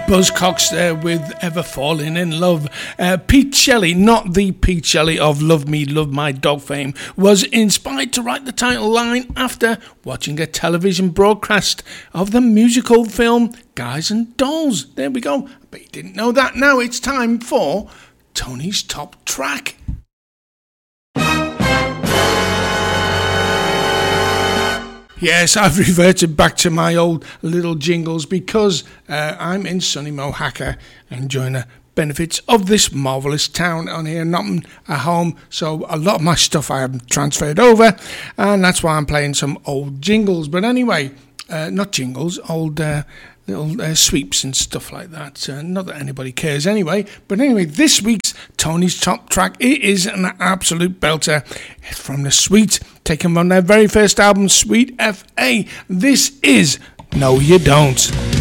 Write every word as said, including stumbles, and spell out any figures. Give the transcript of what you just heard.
Buzzcocks there with Ever Falling in Love. Uh, Pete Shelley, not the Pete Shelley of Love Me, Love My Dog fame, was inspired to write the title line after watching a television broadcast of the musical film Guys and Dolls. There we go. But you didn't know that. Now it's time for Tony's Top Track. Yes, I've reverted back to my old little jingles because uh, I'm in sunny Mohacker enjoying the benefits of this marvellous town on here, not at home. So a lot of my stuff I have transferred over, and that's why I'm playing some old jingles. But anyway, uh, not jingles, old uh, little uh, sweeps and stuff like that. Uh, not that anybody cares anyway. But anyway, this week's Tony's Top Track, it is an absolute belter. It's from the Sweet, taken from their very first album, Sweet F A. This is No You Don't.